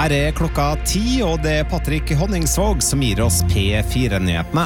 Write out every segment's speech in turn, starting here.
Her klokka 10, og det Patrick Honningsvåg som gir oss P4-nyhetene.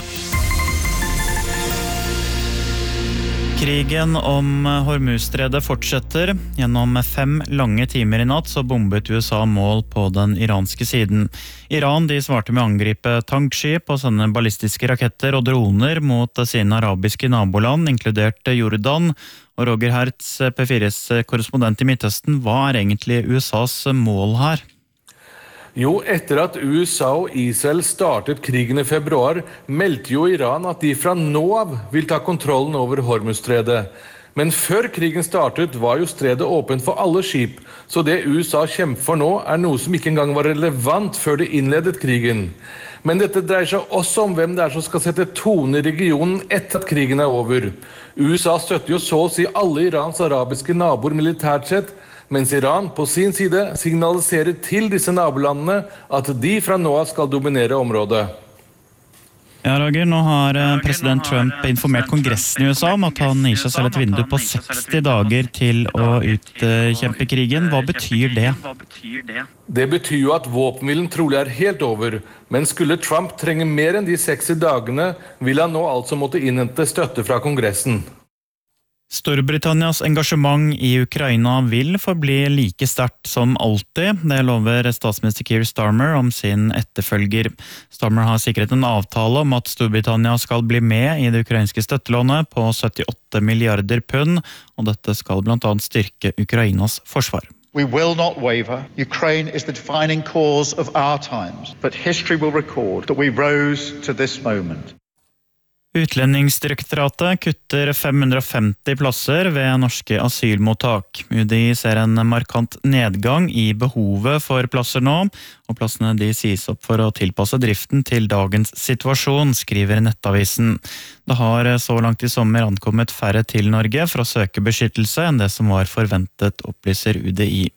Krigen om Hormuzstredet fortsetter. Gjennom 5 lange timer i natt så bombet USA mål på den iranske siden. Iran de svarte med å angripe tankskip og sende ballistiske raketter og droner mot sine arabiske naboland, inkludert Jordan. Og Roger Hertz, P4s korrespondent i Midtøsten, hva egentlig USAs mål her? Jo, etter at USA og Israel startet krigen i februar, meldte jo Iran at de fra nå av vil ta kontrollen over Hormuzstredet. Men før krigen startet var jo stredet åpent for alle skip, så det USA kjemper for nå noe som ikke engang var relevant før de innledet krigen. Men dette dreier seg også om hvem det som skal sette tonen i regionen etter at krigen over. USA støtter jo så å si alle Irans arabiske naboer militært sett, mens Iran på sin side signaliserer til disse nabolandene at de fra nå av skal dominere området. Ja, Roger, nå har president Trump informert kongressen i USA om at han gir seg selv et vindu på 60 dager til å utkjempe krigen. Hva betyr det? Det betyr jo at våpenhvilen trolig helt over, men skulle Trump trenge mer enn de 60 dagene, vil han nå altså måtte innhente støtte fra kongressen. Storbritannias engasjement i Ukraina vil forbli like sterkt som alltid. Det lover statsminister Keir Starmer om sin etterfølger. Starmer har sikret en avtale om at Storbritannia skal bli med i det ukrainske støttelånet på 78 milliarder pund, og dette skal blant annet styrke Ukrainas forsvar. We will not waver. Ukraine is the defining cause of our times, but history will record that we rose to this moment. Utlendingsdirektoratet kutter 550 plasser ved norske asylmottak. UDI ser en markant nedgang i behovet for plasser nå, og plassene de sies opp for å tilpasse driften til dagens situasjon, skriver Nettavisen. Det har så langt i sommer ankommet færre til Norge for å søke beskyttelse enn det som var forventet, opplyser UDI.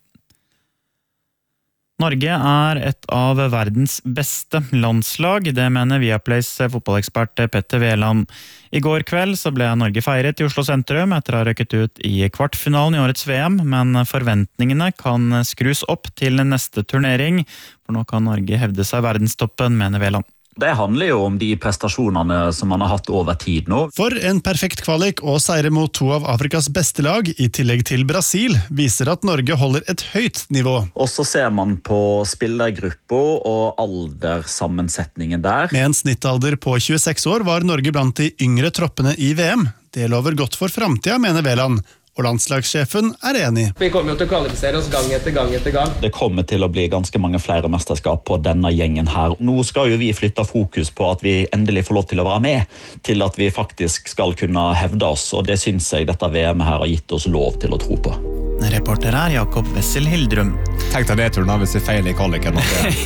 Norge et av verdens beste landslag, det mener Viaplays fotballekspert Petter Veland. I går kveld så ble Norge feiret i Oslo sentrum etter å ha røkket ut i kvartfinalen i årets VM, men forventningene kan skrus opp til neste turnering, for nå kan Norge hevde seg i verdenstoppen, mener Veland. Det handler jo om de prestasjonene som man har hatt over tid nå. For en perfekt kvalik og seire mot 2 av Afrikas beste lag, i tillegg til Brasil, viser at Norge holder et høyt nivå. Og så ser man på spillergruppa og alderssammensetningen der. Med en snittalder på 26 år var Norge blant de yngre troppene i VM. Det lover godt for fremtiden, mener Veland. Og landslagssjefen enig. Vi kommer jo til å kvalifisere oss gang etter gang etter gang. Det kommer til å bli ganske mange flere mesterskap på denne gjengen her. Nå skal jo vi flytte fokus på at vi endelig får lov til å være med, til at vi faktisk skal kunne hevde oss, og det synes jeg dette VM her har gitt oss lov til å tro på. Reporter Jakob Wessel Hildrum. Tenk deg det, Turna, hvis vi feiler i kvaliken.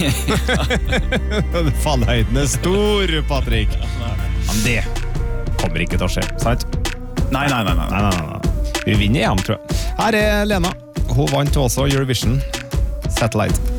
Fallhøyden stor, Patrick. Men det kommer ikke til å skje, sant? Nei. Vi vinner EM, tror jeg. Her Lena. Hun vant også Eurovision Satellite.